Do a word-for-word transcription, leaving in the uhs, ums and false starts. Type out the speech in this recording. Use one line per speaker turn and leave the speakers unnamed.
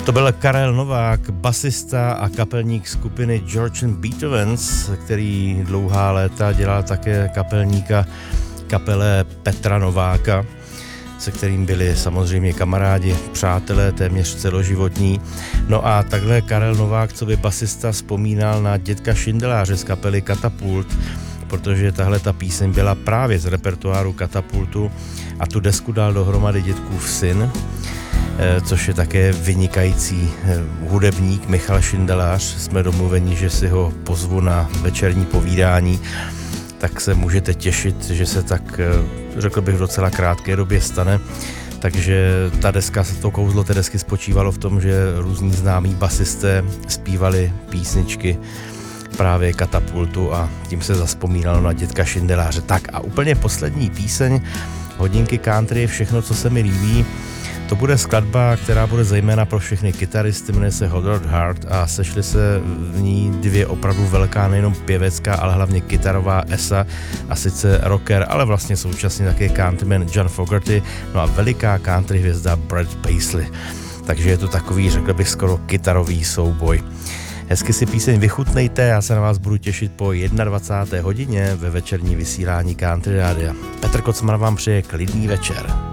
To byl Karel Novák, basista a kapelník skupiny George and Beethovens, který dlouhá léta dělal také kapelníka kapele Petra Nováka, se kterým byli samozřejmě kamarádi, přátelé, téměř celoživotní. No a takhle Karel Novák, co by basista, vzpomínal na dědka Šindeláře z kapely Katapult, protože tahle ta píseň byla právě z repertoáru Katapultu a tu desku dal dohromady dědkův syn, což je také vynikající hudebník Michal Šindelář. Jsme domluveni, že si ho pozvu na večerní povídání, tak se můžete těšit, že se tak, řekl bych, v docela krátké době stane. Takže ta deska, to kouzlo té desky spočívalo v tom, že různí známí basisté zpívali písničky právě Katapultu a tím se zazpomínalo na dědka Šindeláře. Tak a úplně poslední píseň Hodinky country je všechno, co se mi líbí. To bude skladba, která bude zejména pro všechny kytaristy, jmenuje se Hot Rod Heart a sešly se v ní dvě opravdu velká, nejenom pěvecká, ale hlavně kytarová esa, a sice rocker, ale vlastně současně také countryman John Fogerty, no a veliká country hvězda Brad Paisley. Takže je to takový, řekl bych, skoro kytarový souboj. Hezky si píseň vychutnejte, já se na vás budu těšit po dvacáté jedné hodině ve večerní vysílání Country Rádia. Petr Kocman vám přeje klidný večer.